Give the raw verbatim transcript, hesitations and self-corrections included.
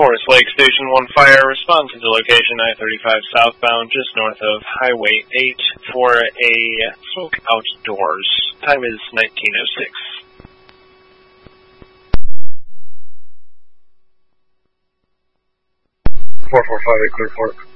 Forest Lake Station one Fire, respond to the location I thirty-five southbound, just north of Highway eight, for a smoke outdoors. Time is nineteen oh six. four four five eight, clear for it.